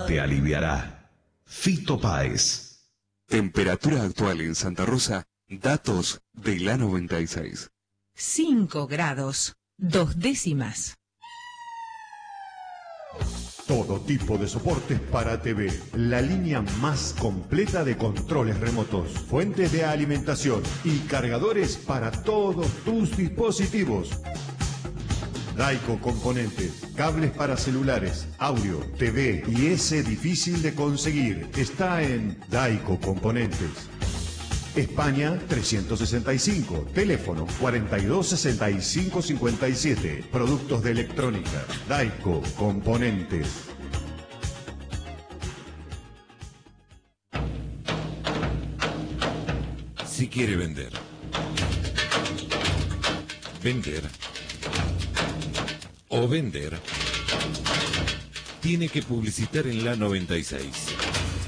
te aliviará. Fito Páez. Temperatura actual en Santa Rosa, datos de la 96. 5 grados, 2 décimas. Todo tipo de soportes para TV. La línea más completa de controles remotos, fuentes de alimentación y cargadores para todos tus dispositivos. Daico Componentes, cables para celulares, audio, TV y ese difícil de conseguir. Está en Daico Componentes. España 365, teléfono 426557. Productos de electrónica, Daico Componentes. Si quiere vender, o vender, tiene que publicitar en la 96.